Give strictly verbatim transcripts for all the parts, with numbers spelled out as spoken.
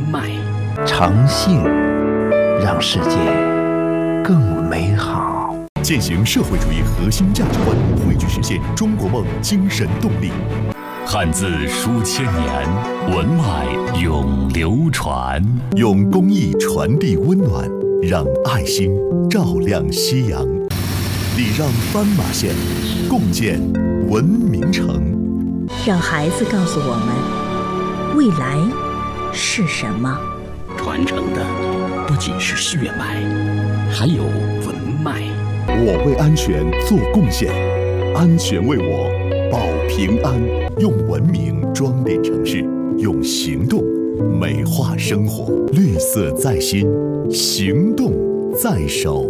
脉， 诚信让世界更美好。 践行社会主义核心价值观，汇聚实现中国梦精神动力。 汉字书千年，文脉永流传。 用公益传递温暖，让爱心照亮夕阳。礼让斑马线，共建文明城。 让孩子告诉我们，未来是什么？ 传承的不仅是血脉，还有文脉。 我为安全做贡献，安全为我保平安。用文明装点城市，用行动美化生活。绿色在心，行动在手。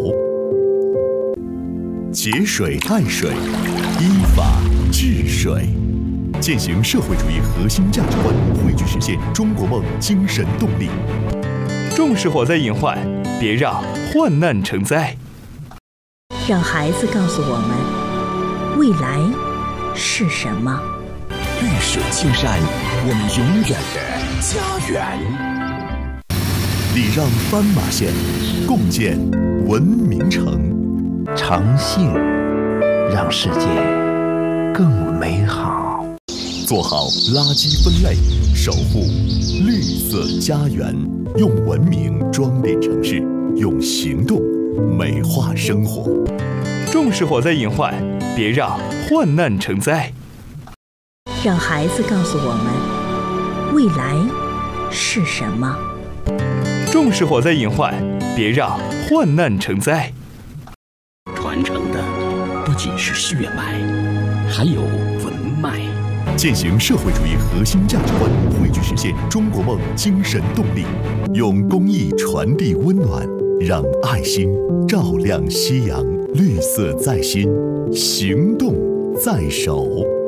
节水爱水，依法治水。践行社会主义核心价值观，汇聚实现中国梦精神动力。 重视火灾隐患，别让患难成灾。 让孩子告诉我们，未来是什么？ 绿水青山，我们永远的家园。 礼让斑马线，共建文明城。 诚信让世界更美好。 做好垃圾分类，守护绿色家园。用文明装点城市，用行动美化生活。 重视火灾隐患，别让患难成灾。 让孩子告诉我们，未来是什么？ 重视火灾隐患，别让患难成灾。 传承的不仅是血脉，还有文脉。 践行社会主义核心价值观，汇聚实现中国梦精神动力。用公益传递温暖，让爱心照亮夕阳。绿色在心，行动在手。